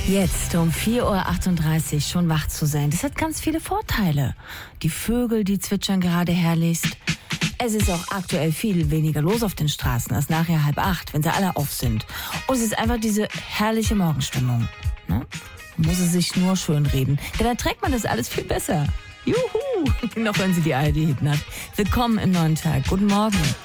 Jetzt um 4:38 Uhr schon wach zu sein, das hat ganz viele Vorteile. Die Vögel, die zwitschern gerade herrlichst. Es ist auch aktuell viel weniger los auf den Straßen als nachher 7:30, wenn sie alle auf sind. Und es ist einfach diese herrliche Morgenstimmung. Ne? Man muss es sich nur schön reden, denn dann trägt man das alles viel besser. Juhu! Noch wenn Sie die ARD Hitnacht. Willkommen im neuen Tag. Guten Morgen.